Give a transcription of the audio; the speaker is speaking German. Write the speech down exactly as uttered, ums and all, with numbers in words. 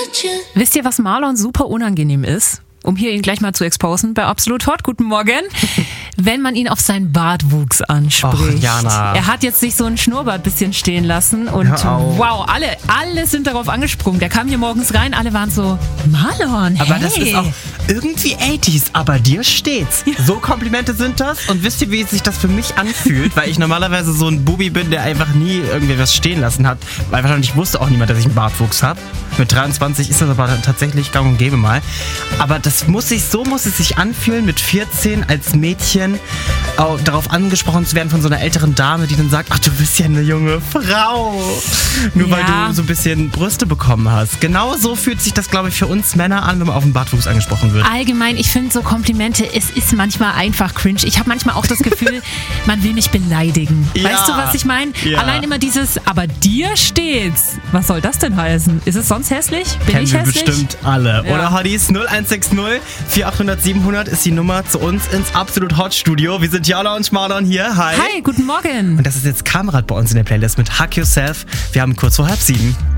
Wisst ihr, was Marlon super unangenehm ist? Um hier ihn gleich mal zu exposen bei Absolut Hot. Guten Morgen. Wenn man ihn auf seinen Bartwuchs anspricht. Och, Jana. Er hat jetzt sich so ein Schnurrbart bisschen stehen lassen und wow, alle, alle sind darauf angesprungen. Der kam hier morgens rein, alle waren so, Marlon, Aber hey. das ist auch irgendwie achtziger, aber dir steht's. Ja. So Komplimente sind das und wisst ihr, wie sich das für mich anfühlt? Weil ich normalerweise so ein Bubi bin, der einfach nie irgendwie was stehen lassen hat. Weil wahrscheinlich wusste auch niemand, dass ich einen Bartwuchs habe. Mit dreiundzwanzig ist das aber tatsächlich gang und gäbe mal. Aber das muss sich, so muss es sich anfühlen, mit vierzehn als Mädchen auch darauf angesprochen zu werden von so einer älteren Dame, die dann sagt, ach, du bist ja eine junge Frau. Nur ja. weil du so ein bisschen Brüste bekommen hast. Genau so fühlt sich das, glaube ich, für uns Männer an, wenn man auf den Bartwuchs angesprochen wird. Allgemein, ich finde so Komplimente, es ist manchmal einfach cringe. Ich habe manchmal auch das Gefühl, man will mich beleidigen. Ja. Weißt du, was ich meine? Ja. Allein immer dieses, aber dir steht's. Was soll das denn heißen? Ist es sonst hässlich? Bin Kennen ich wir hässlich? bestimmt alle. Ja. Oder Hotties? null eins sechs null vier achthundert siebenhundert ist die Nummer zu uns ins Absolut Hot Studio. Wir sind Jana und Marlon hier. Hi. Hi, guten Morgen. Und das ist jetzt Kamerad bei uns in der Playlist mit Hug Yourself. Wir haben kurz vor halb sieben.